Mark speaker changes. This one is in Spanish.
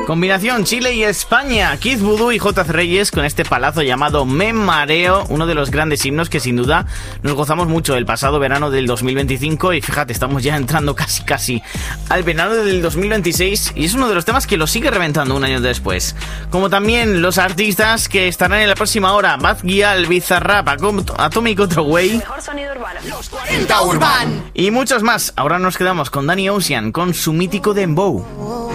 Speaker 1: Combinación Chile y España. Kid Voodoo y J. Reyes con este palazo llamado Me Mareo, uno de los grandes himnos que sin duda nos gozamos mucho el pasado verano del 2025 y fíjate, estamos ya entrando casi al verano del 2026 y es uno de los temas que lo sigue reventando un año después. Como también los artistas que estarán en la próxima hora: Bad Gyal, Bizarrap, Atomic Otro Way,
Speaker 2: Mejor sonido urbano.
Speaker 3: Los 40 Urban.
Speaker 1: y muchos más. Ahora nos quedamos con Danny Ocean con su mítico Dembow.